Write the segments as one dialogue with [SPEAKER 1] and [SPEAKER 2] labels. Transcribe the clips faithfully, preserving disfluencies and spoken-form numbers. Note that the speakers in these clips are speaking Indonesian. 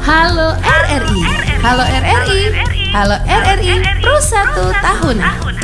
[SPEAKER 1] Halo R R I, Halo R R I, Halo R R I, Plus satu tahun.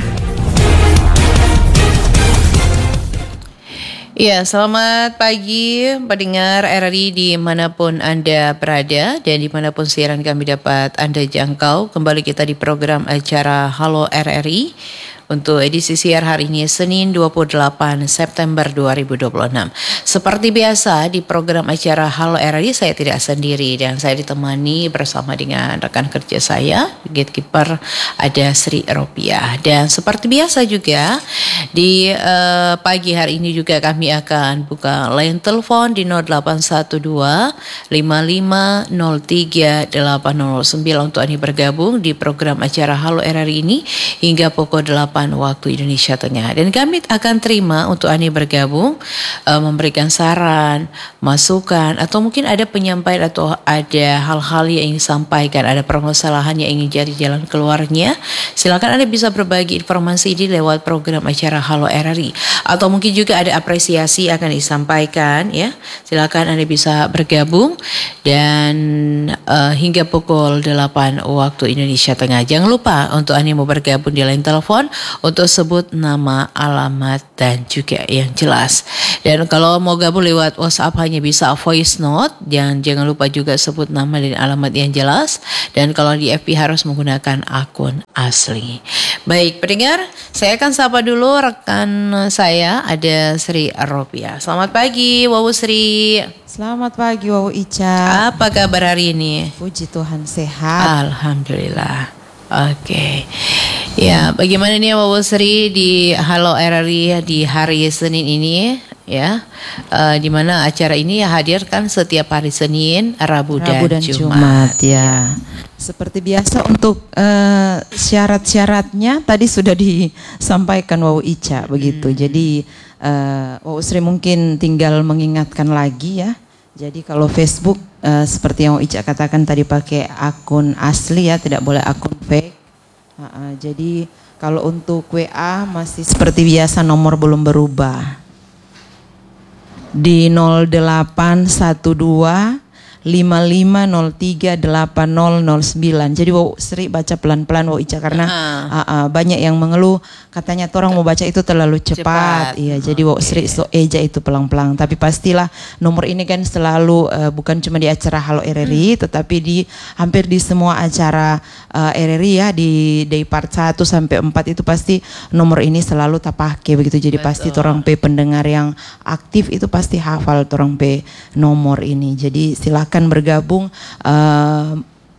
[SPEAKER 1] Ya, selamat pagi pendengar R R I dimanapun Anda berada dan dimanapun siaran kami dapat Anda jangkau. Kembali kita di program acara Halo R R I untuk edisi siar hari ini Senin dua puluh delapan September dua ribu dua puluh enam. Seperti biasa di program acara Halo R R I saya tidak sendiri dan saya ditemani bersama dengan rekan kerja saya, gatekeeper ada Sri Ropiah. Dan seperti biasa juga di uh, pagi hari ini juga kami akan buka line telepon di nol delapan satu dua lima lima nol tiga delapan nol sembilan untuk Anda bergabung di program acara Halo R R I ini hingga pukul delapan waktu Indonesia Tengah. Dan kami akan terima untuk Anda bergabung, uh, memberikan saran, masukan, atau mungkin ada penyampaian atau ada hal-hal yang ingin disampaikan, ada permasalahan yang ingin jadi jalan keluarnya. Silakan Anda bisa berbagi informasi ini lewat program acara Halo R R I. Atau mungkin juga ada apresiasi akan disampaikan, ya. Silakan Anda bisa bergabung dan uh, hingga pukul delapan waktu Indonesia Tengah. Jangan lupa untuk Anda mau bergabung di line telepon untuk sebut nama, alamat, dan juga yang jelas. Dan kalau mau gabung lewat WhatsApp hanya bisa voice note, dan jangan lupa juga sebut nama dan alamat yang jelas. Dan kalau di F B harus menggunakan akun asli. Baik pendengar, saya akan sapa dulu rekan saya ada Sri Ropiah. Selamat pagi Wawu Sri.
[SPEAKER 2] Selamat pagi Wawu Ica.
[SPEAKER 1] Apa kabar hari ini?
[SPEAKER 2] Puji Tuhan sehat.
[SPEAKER 1] Alhamdulillah. Oke. Okay. Ya, bagaimana nih Wawu Sri di Halo R R I di hari Senin ini ya, uh, di mana acara ini hadirkan setiap hari Senin, Rabu,
[SPEAKER 2] Rabu dan, dan Jumat. Jumat ya. Seperti biasa untuk uh, syarat-syaratnya tadi sudah disampaikan Wawu Ica begitu. Hmm. Jadi uh, Wawu Sri mungkin tinggal mengingatkan lagi ya. Jadi kalau Facebook uh, seperti yang Wawu Ica katakan tadi pakai akun asli ya, tidak boleh akun fake. Uh, uh, jadi kalau untuk W A masih seperti biasa, nomor belum berubah. Di nol delapan satu dua lima lima nol tiga delapan nol nol sembilan. Jadi Wawu Sri baca pelan-pelan Wawu Ica karena uh-huh. uh, uh, banyak yang mengeluh katanya orang mau baca itu terlalu cepat. cepat. Iya, uh-huh. Jadi Wawu Sri so eja itu pelan-pelan. Tapi pastilah nomor ini kan selalu uh, bukan cuma di acara Halo R R I, hmm. tetapi di hampir di semua acara uh, R R I ya, di dari part satu sampai empat itu pasti nomor ini selalu tak pakai begitu. Jadi Betul. Pasti orang P pendengar yang aktif itu pasti hafal orang P nomor ini. Jadi silakan akan bergabung, uh,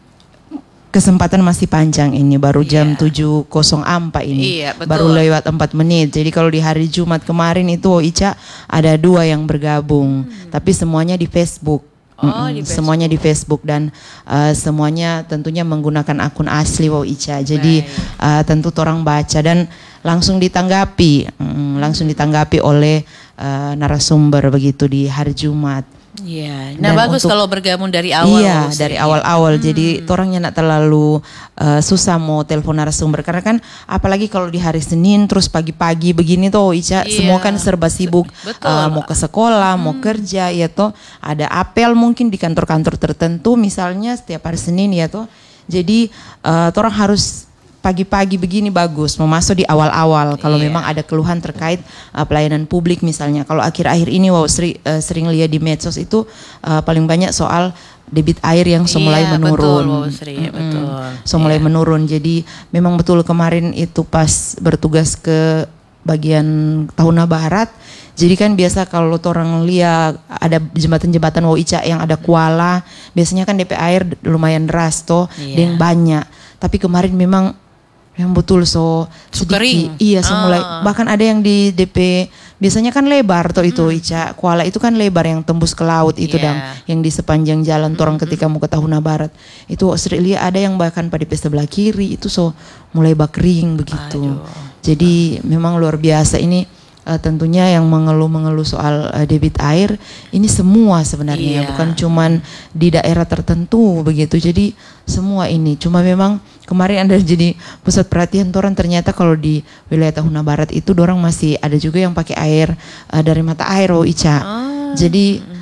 [SPEAKER 2] kesempatan masih panjang ini, baru jam yeah. tujuh nol empat ini, iya, baru lewat empat menit. Jadi kalau di hari Jumat kemarin itu Ica ada dua yang bergabung, hmm. tapi semuanya di Facebook. Oh, di Facebook. Semuanya di Facebook dan uh, semuanya tentunya menggunakan akun asli Wawu Ica. Jadi uh, tentu orang baca dan langsung ditanggapi, um, langsung ditanggapi oleh uh, narasumber begitu di hari Jumat.
[SPEAKER 1] Iya, nah dan bagus untuk, kalau bergabung dari awal.
[SPEAKER 2] Iya, dari awal-awal. Hmm. Jadi orangnya nak terlalu uh, susah mau telepon narasumber karena kan apalagi kalau di hari Senin terus pagi-pagi begini tuh Ica, iya. semua kan serba sibuk. Uh, mau ke sekolah, hmm. mau kerja ya toh. Ada apel mungkin di kantor-kantor tertentu misalnya setiap hari Senin ya toh. Jadi uh, orang harus pagi-pagi begini bagus, mau masuk di awal-awal kalau yeah. memang ada keluhan terkait uh, pelayanan publik misalnya. Kalau akhir-akhir ini wow seri, uh, sering lihat di medsos itu uh, paling banyak soal debit air yang so mulai yeah, menurun. Betul, wow, Sri, mm-hmm. betul. So mulai yeah. menurun. Jadi memang betul kemarin itu pas bertugas ke bagian Tahuna Barat. Jadi kan biasa kalau orang lihat ada jembatan-jembatan Wawu Ica yang ada kuala, biasanya kan D P air lumayan deras toh, yeah. dan banyak. Tapi kemarin memang yang betul so sedikit, iya so mulai ah. bahkan ada yang di D P biasanya kan lebar toh itu hmm. Ica, kuala itu kan lebar yang tembus ke laut itu yeah. dan yang di sepanjang jalan hmm. orang ketika mau ke Tahuna Barat itu sering lihat ada yang bahkan pada D P sebelah kiri itu so mulai bakring begitu. Aduh. Jadi memang luar biasa ini. Uh, tentunya yang mengeluh-mengeluh soal uh, debit air ini semua sebenarnya, yeah. bukan cuman di daerah tertentu begitu. Jadi semua ini cuma memang kemarin ada jadi pusat perhatian orang ternyata kalau di wilayah Tahuna Barat itu orang masih ada juga yang pakai air uh, dari mata air oh Ica. Oh. Jadi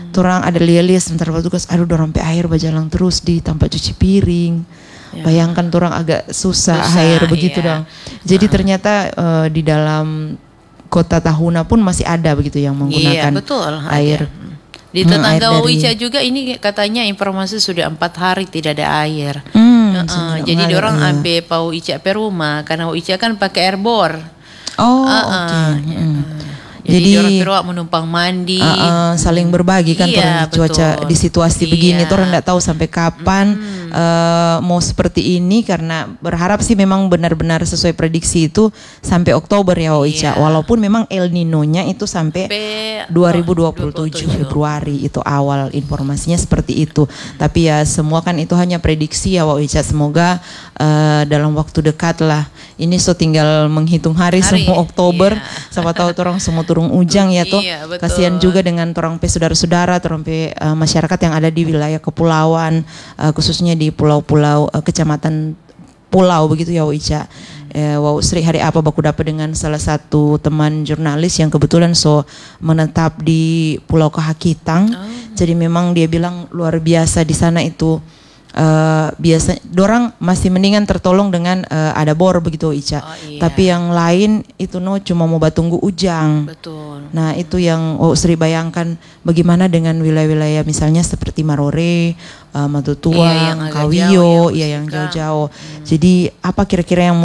[SPEAKER 2] Torang ada lialis sebentar petugas, aduh dorang pe air bajalang terus di tempat cuci piring. Ya. Bayangkan torang agak susah, susah air begitu iya. dong. Jadi uh. ternyata uh, di dalam kota Tahuna pun masih ada begitu yang menggunakan
[SPEAKER 1] iya, betul,
[SPEAKER 2] air.
[SPEAKER 1] Ada. Di tetangga
[SPEAKER 2] hmm,
[SPEAKER 1] Wawica juga ini katanya informasi sudah empat hari tidak ada air.
[SPEAKER 2] Hmm,
[SPEAKER 1] uh-uh. Jadi orang iya. ambil Pak Ica pe rumah karena Ica kan pakai airbor.
[SPEAKER 2] Oh, uh-uh. oke. Okay. Hmm.
[SPEAKER 1] Jadi, Jadi orang menumpang mandi,
[SPEAKER 2] uh, uh, saling berbagi kan
[SPEAKER 1] iya,
[SPEAKER 2] di cuaca di situasi iya. begini. Orang tidak tahu sampai kapan mm. uh, mau seperti ini karena berharap sih memang benar-benar sesuai prediksi itu sampai Oktober ya Ica. Iya. Walaupun memang El Nino-nya itu sampai Be, dua ribu dua puluh tujuh Februari itu awal informasinya seperti itu. Tapi ya semua kan itu hanya prediksi ya Ica. Semoga uh, dalam waktu dekat lah. Ini so tinggal menghitung hari, hari semua Oktober. Iya. Siapa tahu orang semua turun ujang ya toh. Iya, kasihan juga dengan orang pe saudara-saudara, orang pe uh, masyarakat yang ada di wilayah kepulauan, uh, khususnya di pulau-pulau uh, kecamatan pulau begitu ya Ica. Eh, wow, Sri hari apa baku dapat dengan salah satu teman jurnalis yang kebetulan so menetap di Pulau Kahakitang. Oh. Jadi memang dia bilang luar biasa di sana itu. Uh, biasa dorang masih mendingan tertolong dengan uh, ada bor begitu Ica. Oh, iya. Tapi yang lain itu no cuma mau batunggu ujang. Betul. Nah itu yang oh Sri bayangkan bagaimana dengan wilayah-wilayah misalnya seperti Marore, uh, Matutuang, iya, Kawiyo, ya yang jauh-jauh. Hmm. Jadi apa kira-kira yang